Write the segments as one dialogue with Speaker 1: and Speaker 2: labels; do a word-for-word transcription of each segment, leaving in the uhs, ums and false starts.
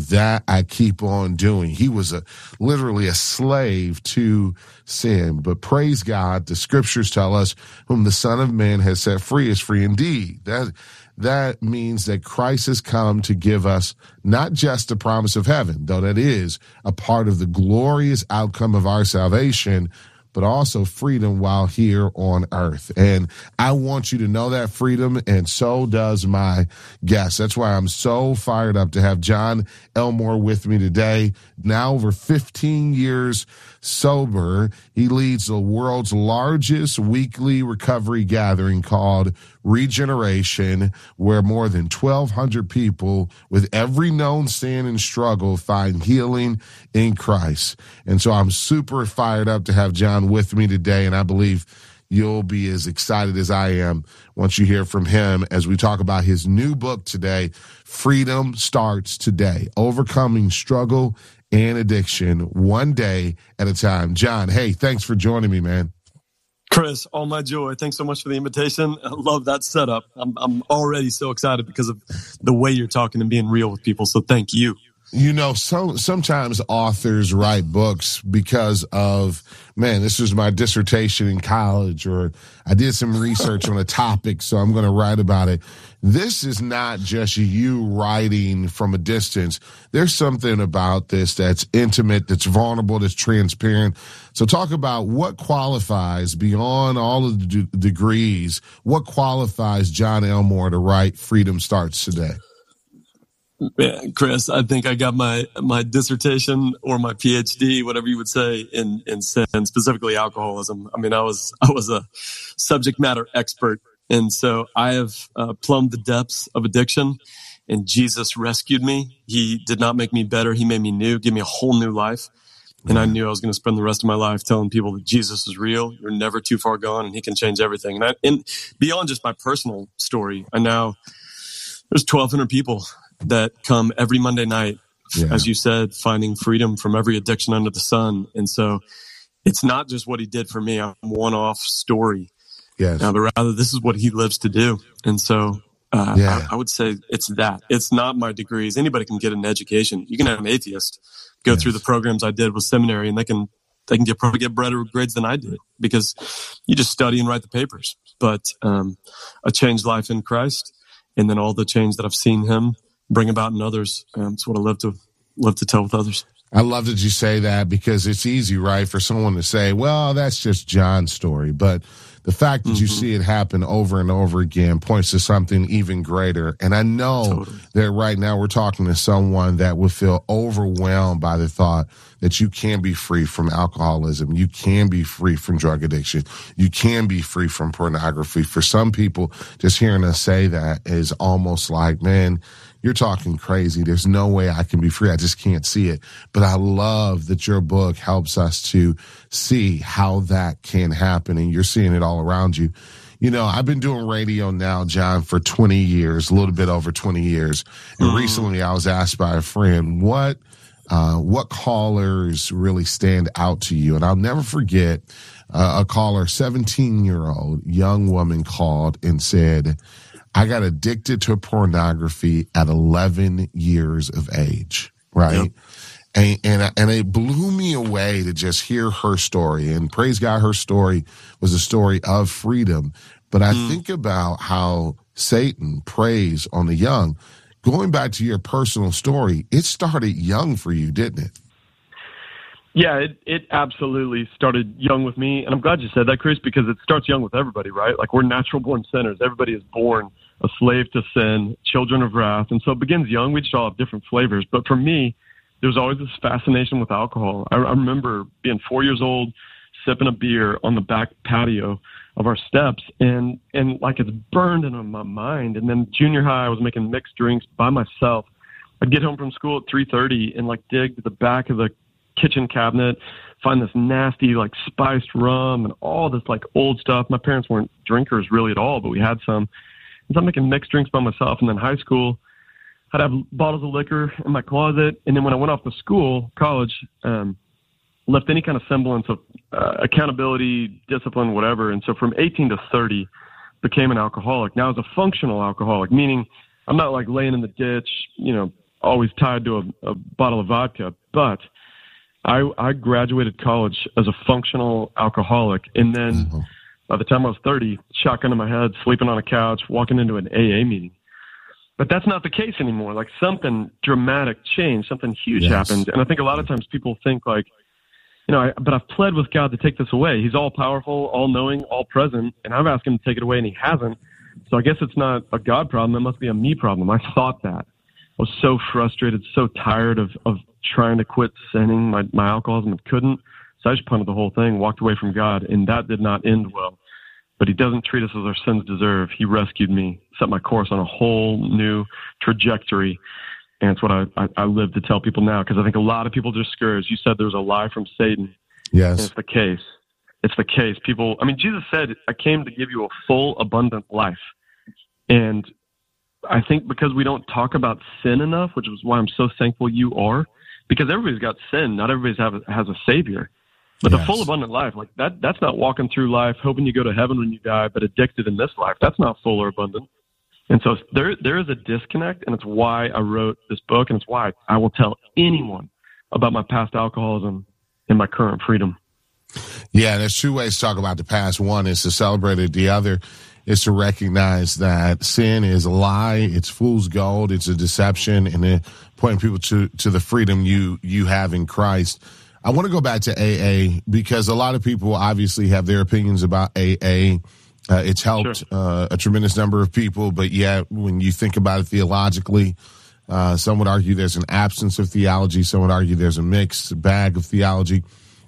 Speaker 1: that I keep on doing. He was a literally a slave to sin. But praise God, the scriptures tell us whom the Son of Man has set free is free indeed. That That means that Christ has come to give us not just the promise of heaven, though that is a part of the glorious outcome of our salvation, but also freedom while here on earth. And I want you to know that freedom, and so does my guest. That's why I'm so fired up to have John Elmore with me today. Now over fifteen years sober, he leads the world's largest weekly recovery gathering called Regeneration, where more than twelve hundred people with every known sin and struggle find healing in Christ. And so I'm super fired up to have John with me today, and I believe you'll be as excited as I am once you hear from him as we talk about his new book today, Freedom Starts Today, Overcoming Struggle and Addiction One Day at a Time. John, hey, thanks for joining me, man.
Speaker 2: Chris, all my joy. Thanks so much for the invitation. I love that setup. I'm I'm already so excited because of the way you're talking and being real with people, so thank you.
Speaker 1: You know, so, sometimes authors write books because of, man, this was my dissertation in college, or I did some research on a topic, so I'm going to write about it. This is not just you writing from a distance. There's something about this that's intimate, that's vulnerable, that's transparent. So talk about what qualifies beyond all of the d- degrees, what qualifies John Elmore to write Freedom Starts Today?
Speaker 2: Man, Chris, I think I got my, my dissertation or my P H D, whatever you would say, in, in sin, specifically alcoholism. I mean, I was, I was a subject matter expert. And so I have uh, plumbed the depths of addiction, and Jesus rescued me. He did not make me better. He made me new, give me a whole new life. And I knew I was going to spend the rest of my life telling people that Jesus is real. You're never too far gone, and he can change everything. And, I, and beyond just my personal story, I now, there's twelve hundred people that come every Monday night, yeah. as you said, finding freedom from every addiction under the sun. And so it's not just what he did for me, a one-off story.
Speaker 1: Yes.
Speaker 2: Uh, but rather, this is what he lives to do. And so uh,
Speaker 1: yeah.
Speaker 2: I, I would say it's that. It's not my degrees. Anybody can get an education. You can have an atheist go yes. through the programs I did with seminary, and they can they can get probably get better grades than I did because you just study and write the papers. But um, a changed life in Christ, and then all the change that I've seen him bring about in others. Um, it's what I love to love to tell with others.
Speaker 1: I love that you say that, because it's easy, right, for someone to say, well, that's just John's story. But the fact that mm-hmm. you see it happen over and over again points to something even greater. And I know totally. that right now we're talking to someone that would feel overwhelmed by the thought that you can be free from alcoholism. You can be free from drug addiction. You can be free from pornography. For some people, just hearing us say that is almost like, man, you're talking crazy. There's no way I can be free. I just can't see it. But I love that your book helps us to see how that can happen, and you're seeing it all around you. You know, I've been doing radio now, John, for twenty years, a little bit over twenty years. And mm. recently I was asked by a friend, what, uh, what callers really stand out to you? And I'll never forget uh, a caller, seventeen-year-old young woman called and said, I got addicted to pornography at eleven years of age, right? Yep. And, and, and it blew me away to just hear her story. And praise God, her story was a story of freedom. But I mm. think about how Satan preys on the young. Going back to your personal story, it started young for you, didn't it?
Speaker 3: Yeah, it, it absolutely started young with me. And I'm glad you said that, Chris, because it starts young with everybody, right? Like, we're natural born sinners. Everybody is born a slave to sin, children of wrath. And so it begins young. We just all have different flavors. But for me, there was always this fascination with alcohol. I, I remember being four years old, sipping a beer on the back patio of our steps, and, and like it's burned into my mind. And then junior high, I was making mixed drinks by myself. I'd get home from school at three thirty and like dig to the back of the kitchen cabinet, find this nasty like spiced rum and all this like old stuff. My parents weren't drinkers really at all, but we had some. And so I'm making mixed drinks by myself. And then high school, I'd have bottles of liquor in my closet. And then when I went off to school, college, um, left any kind of semblance of uh, accountability, discipline, whatever. And so from eighteen to thirty, became an alcoholic. Now, as a functional alcoholic, meaning I'm not like laying in the ditch, you know, always tied to a, a bottle of vodka, but I, I graduated college as a functional alcoholic. And then mm-hmm. by the time I was thirty, shotgun in my head, sleeping on a couch, walking into an A A meeting. But that's not the case anymore. Like something dramatic changed, something huge yes. happened. And I think a lot of times people think like, you know, I, but I've pled with God to take this away. He's all powerful, all knowing, all present. And I've asked him to take it away and he hasn't. So I guess it's not a God problem. It must be a me problem. I thought that. I was so frustrated, so tired of, of trying to quit sinning my, my alcoholism and couldn't. So I just punted the whole thing, walked away from God, and that did not end well. But he doesn't treat us as our sins deserve. He rescued me, set my course on a whole new trajectory. And it's what I, I, I live to tell people now, because I think a lot of people are discouraged. You said there's a lie from Satan.
Speaker 1: Yes.
Speaker 3: And it's the case. It's the case. People, I mean, Jesus said, I came to give you a full, abundant life. And I think because we don't talk about sin enough, which is why I'm so thankful you are, because everybody's got sin. Not everybody's have a, has a savior. But yes. the full abundant life, like that, that's not walking through life hoping you go to heaven when you die, but addicted in this life. That's not full or abundant. And so there, there is a disconnect, and it's why I wrote this book, and it's why I will tell anyone about my past alcoholism and my current freedom.
Speaker 1: Yeah, there's two ways to talk about the past. One is to celebrate it. The other is to recognize that sin is a lie, it's fool's gold, it's a deception, and then pointing people to, to the freedom you, you have in Christ. I want to go back to A A because a lot of people obviously have their opinions about A A. Uh, it's helped sure. uh, a tremendous number of people, but yet when you think about it theologically, uh, some would argue there's an absence of theology. Some would argue there's a mixed bag of theology.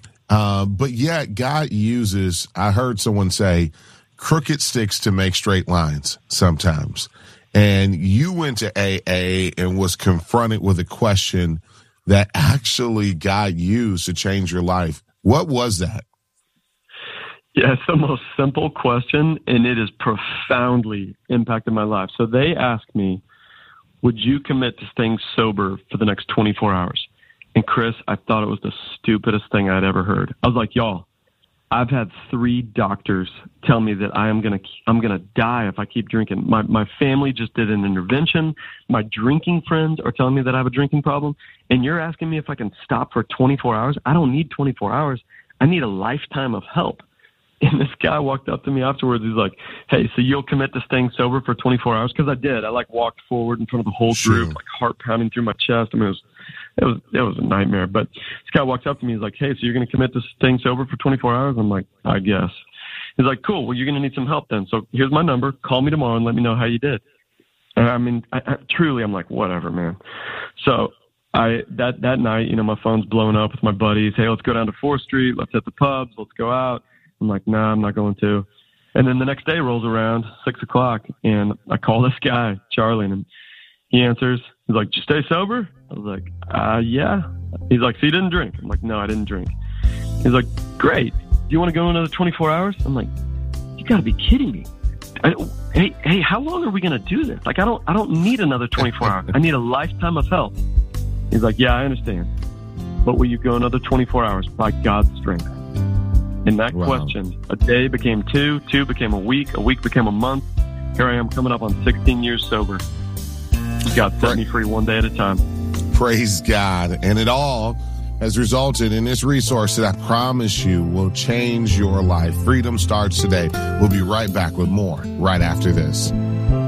Speaker 1: Uh, but yet God uses, I heard someone say, crooked sticks to make straight lines sometimes. And you went to A A and was confronted with a question that actually God used to change your life. What was that?
Speaker 3: Yeah, it's the most simple question, and it has profoundly impacted my life. So they asked me, would you commit to staying sober for the next twenty-four hours? And Chris, I thought it was the stupidest thing I'd ever heard. I was like, y'all, I've had three doctors tell me that I am going to, I'm going to die if I keep drinking. My, my family just did an intervention. My drinking friends are telling me that I have a drinking problem. And you're asking me if I can stop for twenty-four hours. I don't need twenty-four hours. I need a lifetime of help. And this guy walked up to me afterwards. He's like, hey, so you'll commit to staying sober for twenty-four hours? Because I did. I like walked forward in front of the whole
Speaker 1: sure.
Speaker 3: group, like heart pounding through my chest. I mean, it was, it was, it was a nightmare. But this guy walks up to me. He's like, hey, so you're going to commit to staying sober for twenty-four hours? I'm like, I guess. He's like, cool. Well, you're going to need some help then. So here's my number. Call me tomorrow and let me know how you did. And I mean, I, I, truly, I'm like, whatever, man. So I that that night, you know, my phone's blowing up with my buddies. Hey, let's go down to fourth Street. Let's hit the pubs. Let's go out. I'm like, nah, I'm not going to. And then the next day rolls around, six o'clock, and I call this guy, Charlie, and he answers. He's like, did you stay sober? I was like, uh, yeah. He's like, so you didn't drink? I'm like, no, I didn't drink. He's like, great. Do you want to go another twenty-four hours? I'm like, you got to be kidding me. I, hey, hey, how long are we going to do this? Like, I don't, I don't need another twenty-four hours. I need a lifetime of help. He's like, yeah, I understand. But will you go another twenty-four hours by God's strength? And that wow. question, a day became two, two became a week, a week became a month. Here I am coming up on sixteen years sober. God set me free one day at a time.
Speaker 1: Praise God. And it all has resulted in this resource that I promise you will change your life. Freedom starts today. We'll be right back with more right after this.